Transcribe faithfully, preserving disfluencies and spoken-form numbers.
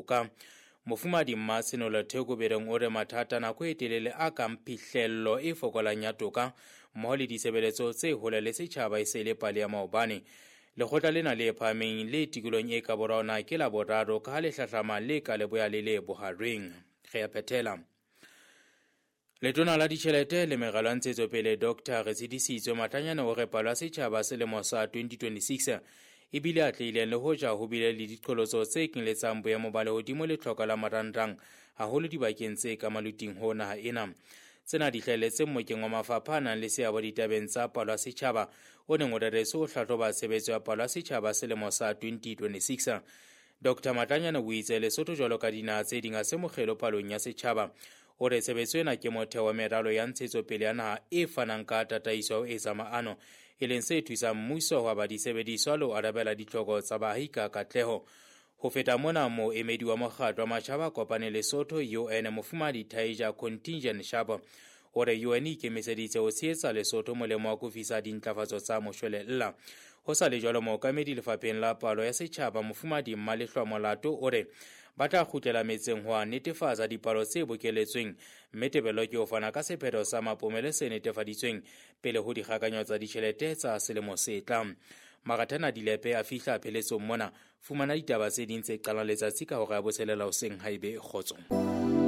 toka. Mofumadi Mma Senola Theko Bereng o re mathata nako e telele a kang phihlello e fokolang ya toka mmoho le disebeletso tse hole le setjhaba e se le pale ya maobane. Lekgotla lena le phahameng le tikolong e ka boraona ke la boraro ka ha le hlahlama le ka leboya le le bohareng. Re a phethela. Letona la ditjhelete le meralo ya ntshetsopele Doctor Retshedisitswe Matlanyana o re palo ya setjhaba selemo sa twenty twenty-six e bile atlehileng le hoja ho bile le diqholotso tse kenyeletsang boemo ba lehodimo le tlhoko la marangrang haholo dibakeng tse ka maluting ho naha ena. Tsena di hlahelletse mmokeng wa mafapha a nang le seabo ditabeng tsa palo ya setjhaba o neng o reretswe ho hlahloba tshebetso ya palo ya setjhaba selemo sa twenty twenty-six. Doctor Matlanyana o itse Lesotho jwalo ka dinaha tse ding ha se mokgelo palong ya setjhaba. O re tshebetso ena ke motheo wa meralo ya ntshetsopele ya naha e fanang ka tataiso ya ho etsa maano, e leng se thusang mmuso ho aba disebediswa le ho arabela ditlhoko tsa baahi ka katleho. Ho feta mona, moemedi wa mokgatlo wa matjhaba kopane Lesotho U N Mofumadi Taija Contingent Shabo o re U N e ikemiseditse ho tshehetsa Lesotho molemo wa kofisa dintlafatso tsa moshwelella. Ho sa le jwalo, mookamedi lefapheng la palo ya setjhaba Mofumadi Mma Lehlwa Molato o re ba tla kgutlela metseng ho netefatsa dipalo tse bokeletsweng, mme tebello ke ho fana ka sephetho sa mapomele se netefaditsweng pele ho dikgakanyo tsa ditjhelete tsa selemo se tlang. Marathana Dilepe a fihla pheletsong mona. Fumana ditaba tse ding tse qalang letsatsi ka hora ya botshelela hoseng haebe kgotso.